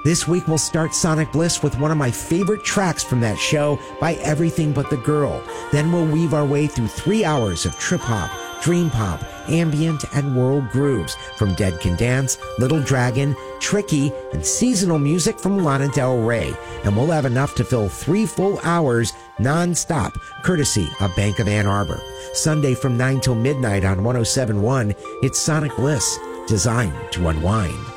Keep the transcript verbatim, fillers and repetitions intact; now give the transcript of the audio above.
This week we'll start Sonic Bliss with one of my favorite tracks from that show by Everything But the Girl. Then we'll weave our way through three hours of trip hop, dream pop, ambient, and world grooves from Dead Can Dance, Little Dragon, Tricky, and seasonal music from Lana Del Rey. And we'll have enough to fill three full hours non-stop, courtesy of Bank of Ann Arbor. Sunday from nine till midnight on one oh seven point one, it's Sonic Bliss, designed to unwind.